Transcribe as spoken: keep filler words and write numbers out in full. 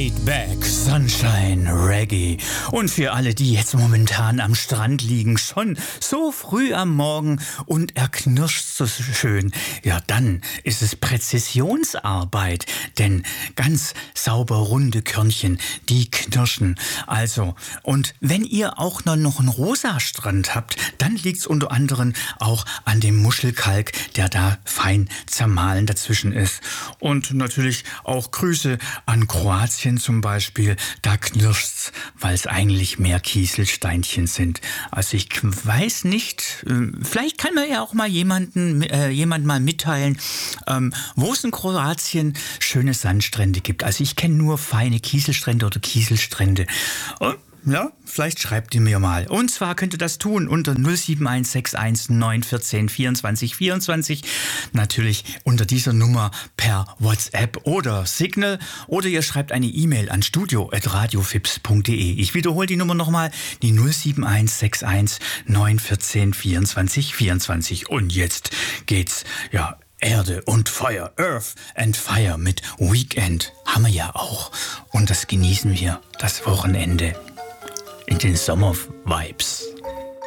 Laid Back, Sunshine, Reggae. Und für alle, die jetzt momentan am Strand liegen, schon so früh am Morgen und er knirscht so schön, ja, dann ist es Präzisionsarbeit. Denn ganz sauber runde Körnchen, die knirschen. Also, und wenn ihr auch noch einen rosa Strand habt, dann liegt es unter anderem auch an dem Muschelkalk, der da fein zermahlen dazwischen ist. Und natürlich auch Grüße an Kroatien zum Beispiel. Da knirscht's, weil es eigentlich mehr Kieselsteinchen sind. Also ich weiß nicht, vielleicht kann mir ja auch mal jemanden, äh, jemand mal mitteilen, ähm, wo es in Kroatien schöne Sandstrände gibt. Also ich kenne nur feine Kieselstrände oder Kieselstrände. Und ja, vielleicht schreibt ihr mir mal. Und zwar könnt ihr das tun unter null sieben eins sechs eins neun eins vier vierundzwanzig vierundzwanzig. Natürlich unter dieser Nummer per WhatsApp oder Signal. Oder ihr schreibt eine E-Mail an studio at radiofips punkt de. Ich wiederhole die Nummer nochmal, die null sieben eins sechs eins neun eins vier vierundzwanzig vierundzwanzig. Und jetzt geht's, ja, Erde und Feuer, Earth and Fire mit Weekend haben wir ja auch. Und das genießen wir, das Wochenende. In den Sommer-Vibes.